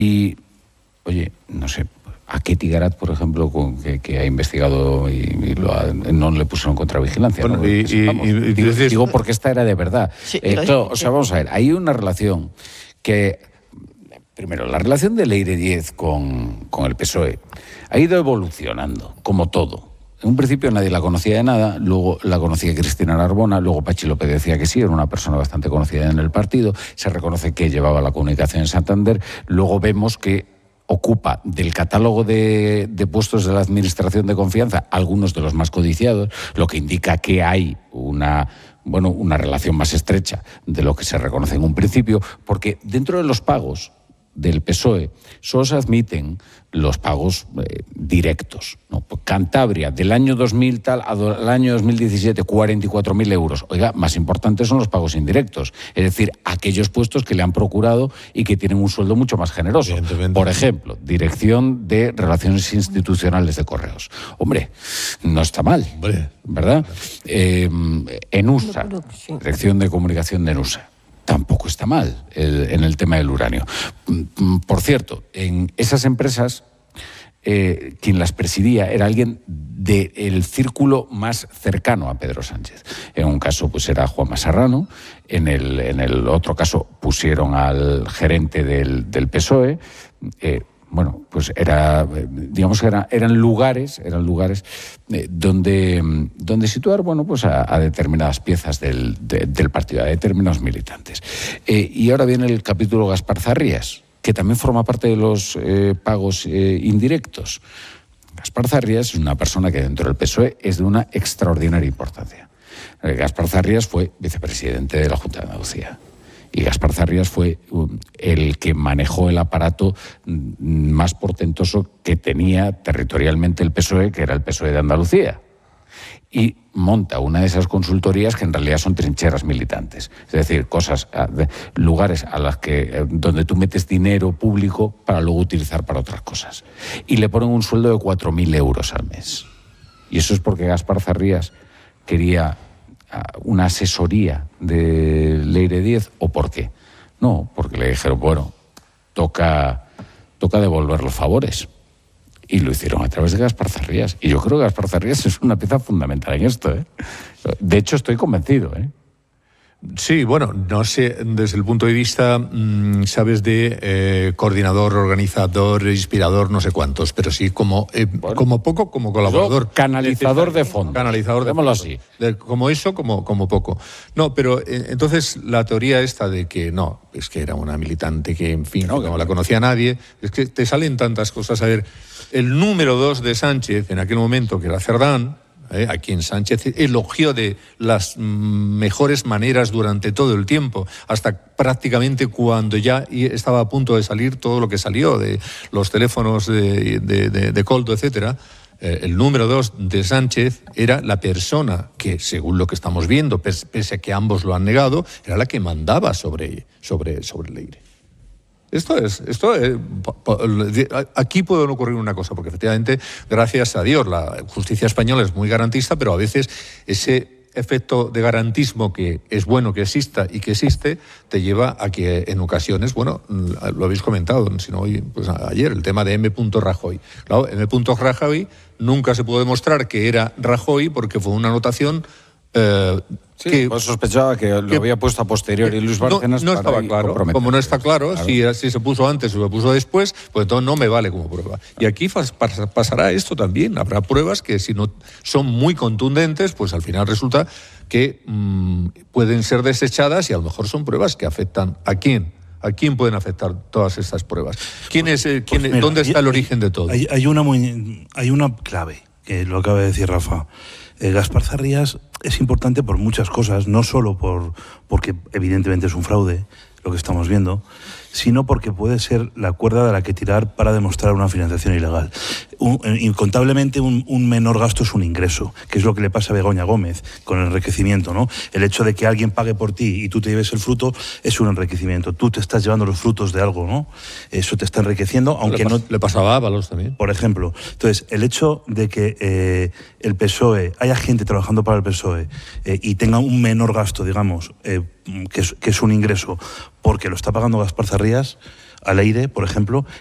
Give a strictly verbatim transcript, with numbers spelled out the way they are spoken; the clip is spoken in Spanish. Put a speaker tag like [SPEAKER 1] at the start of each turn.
[SPEAKER 1] Y, oye, no sé, a Ketty Garat, por ejemplo, con, que, que ha investigado y, y lo ha, no le pusieron contravigilancia.
[SPEAKER 2] Bueno,
[SPEAKER 1] ¿no?
[SPEAKER 2] y,
[SPEAKER 1] Pues,
[SPEAKER 2] y,
[SPEAKER 1] vamos,
[SPEAKER 2] y,
[SPEAKER 1] digo,
[SPEAKER 2] dices,
[SPEAKER 1] digo porque esta era de verdad.
[SPEAKER 3] Sí,
[SPEAKER 1] eh,
[SPEAKER 3] lo
[SPEAKER 1] claro,
[SPEAKER 3] es,
[SPEAKER 1] o sea,
[SPEAKER 3] sí.
[SPEAKER 1] vamos a ver, hay una relación que, primero, la relación de Leire Díez con, con el P S O E ha ido evolucionando, como todo. En un principio nadie la conocía de nada, luego la conocía Cristina Narbona, luego Pachi López decía que sí, era una persona bastante conocida en el partido, se reconoce que llevaba la comunicación en Santander, luego vemos que ocupa del catálogo de, de puestos de la administración de confianza algunos de los más codiciados, lo que indica que hay una, bueno, una relación más estrecha de lo que se reconoce en un principio, porque dentro de los pagos del P S O E solo se admiten los pagos eh, directos, ¿no? Cantabria, del año dos mil tal al año dos mil diecisiete, cuarenta y cuatro mil euros. Oiga, más importantes son los pagos indirectos, es decir, aquellos puestos que le han procurado y que tienen un sueldo mucho más generoso. Por ejemplo, Dirección de Relaciones Institucionales de Correos. Hombre, no está mal, ¿verdad? Eh, ENUSA, Dirección de Comunicación de ENUSA. Tampoco está mal el, en el tema del uranio. Por cierto, en esas empresas, eh, quien las presidía era alguien del círculo más cercano a Pedro Sánchez. En un caso pues era Juanma Serrano, en el, en el otro caso pusieron al gerente del, del P S O E, eh, bueno, pues era, digamos que era, eran lugares, eran lugares eh, donde, donde situar, bueno, pues a, a determinadas piezas del, de, del partido, a determinados militantes. Eh, y ahora viene el capítulo Gaspar Zarrías, que también forma parte de los eh, pagos eh, indirectos. Gaspar Zarrías es una persona que dentro del P S O E es de una extraordinaria importancia. Eh, Gaspar Zarrías fue vicepresidente de la Junta de Andalucía. Y Gaspar Zarrías fue el que manejó el aparato más portentoso que tenía territorialmente el P S O E, que era el P S O E de Andalucía. Y monta una de esas consultorías que en realidad son trincheras militantes. Es decir, cosas, lugares a las que, donde tú metes dinero público para luego utilizar para otras cosas. Y le ponen un sueldo de cuatro mil euros al mes. Y eso es porque Gaspar Zarrías quería una asesoría de Leire Díez, ¿o por qué? No, porque le dijeron, bueno, toca, toca devolver los favores. Y lo hicieron a través de Gaspar Zarrías. Y yo creo que Gaspar Zarrías es una pieza fundamental en esto, ¿eh? De hecho, estoy convencido, ¿eh?
[SPEAKER 2] Sí, bueno, no sé, desde el punto de vista, mmm, sabes, de eh, coordinador, organizador, inspirador, no sé cuántos, pero sí como, eh, bueno, como poco, como colaborador.
[SPEAKER 1] Canalizador de fondo.
[SPEAKER 2] Canalizador de fondo. así. De, como eso, como, como poco. No, pero eh, entonces la teoría esta de que no, es que era una militante que, en fin, no, que no la conocía nadie, es que te salen tantas cosas. A ver, el número dos de Sánchez, en aquel momento, que era Cerdán, Eh, a quien Sánchez elogió de las mejores maneras durante todo el tiempo, hasta prácticamente cuando ya estaba a punto de salir todo lo que salió, de los teléfonos de, de, de, de Coldo, etcétera. Eh, el número dos de Sánchez era la persona que, según lo que estamos viendo, pese, pese a que ambos lo han negado, era la que mandaba sobre, sobre, sobre Leire. Esto es, esto es, aquí puede ocurrir una cosa, porque efectivamente, gracias a Dios, la justicia española es muy garantista, pero a veces ese efecto de garantismo que es bueno que exista y que existe, te lleva a que en ocasiones, bueno, lo habéis comentado, si no hoy, pues ayer, el tema de M. Rajoy. Claro, M. Rajoy nunca se pudo demostrar que era Rajoy porque fue una anotación Eh,
[SPEAKER 1] sí, que, pues sospechaba que lo que, había puesto a posteriori Luis Bárcenas.
[SPEAKER 2] No, no estaba claro. Como no está claro, claro. Si, si se puso antes o se puso después, pues entonces no me vale como prueba. Y aquí pasará esto también. Habrá pruebas que si no son muy contundentes, pues al final resulta que mmm, pueden ser desechadas y a lo mejor son pruebas que afectan a quién. ¿A quién pueden afectar todas estas pruebas? ¿Quién es, eh, quién, pues mira, ¿Dónde está hay, el origen de todo?
[SPEAKER 4] Hay, hay, una muy, hay una clave, que lo acaba de decir Rafa. Eh, Gaspar Zarrías es importante por muchas cosas, no solo por porque evidentemente es un fraude, lo que estamos viendo, sino porque puede ser la cuerda de la que tirar para demostrar una financiación ilegal. Un, incontablemente un, un menor gasto es un ingreso, que es lo que le pasa a Begoña Gómez con el enriquecimiento, ¿no? El hecho de que alguien pague por ti y tú te lleves el fruto es un enriquecimiento. Tú te estás llevando los frutos de algo, ¿no? Eso te está enriqueciendo, aunque
[SPEAKER 2] le
[SPEAKER 4] no...
[SPEAKER 2] Le pasaba a Ábalos también.
[SPEAKER 4] Por ejemplo. Entonces, el hecho de que eh, el P S O E, haya gente trabajando para el P S O E eh, y tenga un menor gasto, digamos, eh, que, es, que es un ingreso, porque lo está pagando Gaspar Zarrías, a Leire, por ejemplo,